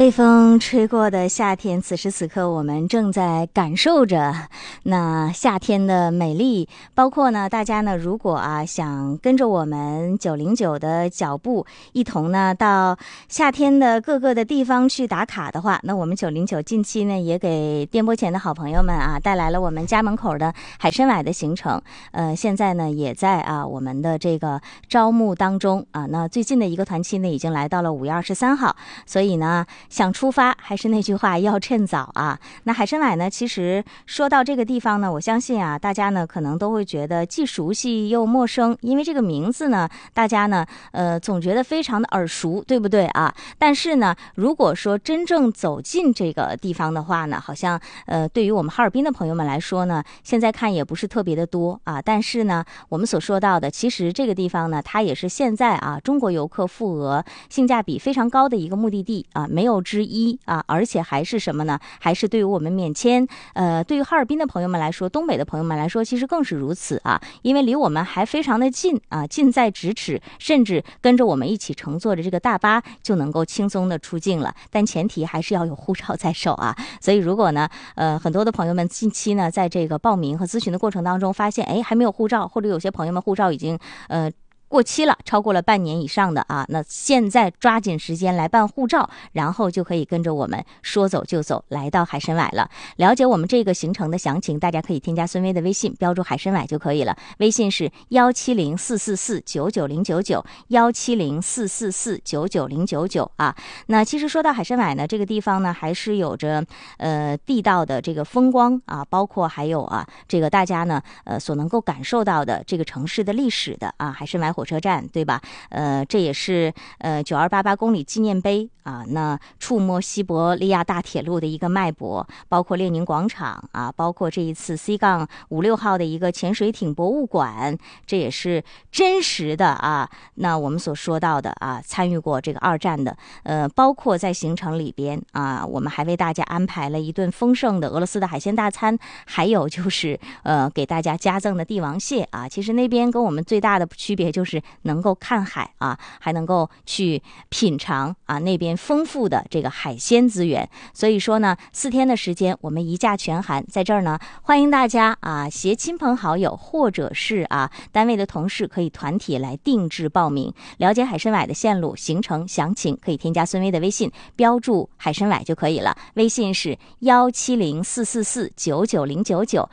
被风吹过的夏天，此时此刻我们正在感受着那夏天的美丽。包括呢，大家呢如果想跟着我们909的脚步，一同呢到夏天的各个的地方去打卡的话，那我们909近期呢也给电波前的好朋友们带来了我们家门口的海参崴的行程。现在呢也在我们的这个招募当中那最近的一个团期呢已经来到了5月23号，所以呢想出发还是那句话，要趁早那海参崴呢，其实说到这个地方呢，我相信大家呢可能都会觉得既熟悉又陌生，因为这个名字呢，大家呢总觉得非常的耳熟，对不对但是呢，如果说真正走进这个地方的话呢，好像对于我们哈尔滨的朋友们来说呢，现在看也不是特别的多但是呢，我们所说到的，其实这个地方呢，它也是现在中国游客赴俄性价比非常高的一个目的地没有之一而且还是什么呢？还是对于我们免签对于哈尔滨的朋友们来说，东北的朋友们来说，其实更是如此因为离我们还非常的近近在咫尺，甚至跟着我们一起乘坐着这个大巴就能够轻松的出境了。但前提还是要有护照在手所以如果呢很多的朋友们近期呢在这个报名和咨询的过程当中发现还没有护照，或者有些朋友们护照已经过期了，超过了半年以上的那现在抓紧时间来办护照，然后就可以跟着我们说走就走来到海参崴了。了解我们这个行程的详情，大家可以添加孙薇的微信，标注海参崴就可以了。微信是17044499099 17044499099那其实说到海参崴呢，这个地方呢还是有着地道的这个风光包括还有这个大家呢所能够感受到的这个城市的历史的海参崴火车站，对吧？这也是9288公里纪念碑那触摸西伯利亚大铁路的一个脉搏，包括列宁广场包括这一次 C-56 号的一个潜水艇博物馆，这也是真实的那我们所说到的参与过这个二战的包括在行程里边我们还为大家安排了一顿丰盛的俄罗斯的海鲜大餐，还有就是给大家加赠的帝王蟹其实那边跟我们最大的区别就是能够看海还能够去品尝那边丰富的这个海鲜资源。所以说呢4天的时间我们一价全含，在这儿呢欢迎大家携亲朋好友或者是单位的同事可以团体来定制报名。了解海参崴的线路行程详情可以添加孙薇的微信，标注海参崴就可以了。微信是17044499099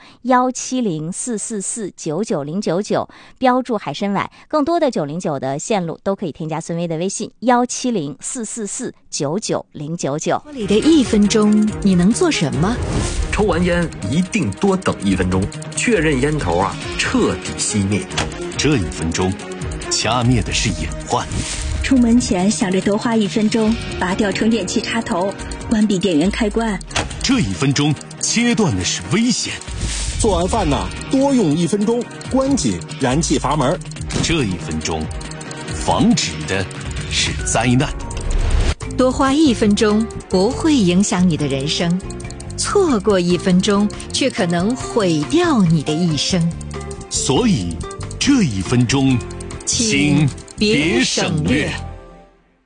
17044499099，标注海参崴。更多的909的线路都可以添加孙薇的微信17044499099。 里的1分钟你能做什么？ 抽完烟一定多等1分钟，确认烟头彻底熄灭。 这1分钟掐灭的是隐患。 出门前想着多花1分钟拔掉充电器插头，关闭电源开关。 这1分钟切断的是危险。 做完饭多用1分钟关紧燃气阀门。 这1分钟防止的是灾难。 多花1分钟不会影响你的人生，错过1分钟却可能毁掉你的一生。 所以这1分钟请别省略。